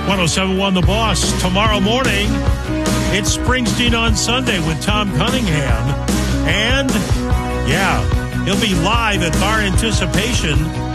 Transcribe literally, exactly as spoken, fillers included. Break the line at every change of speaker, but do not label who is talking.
one oh seven point one The Boss. Tomorrow morning, it's Springsteen on Sunday with Tom Cunningham. And, yeah, he'll be live at Bar Anticipation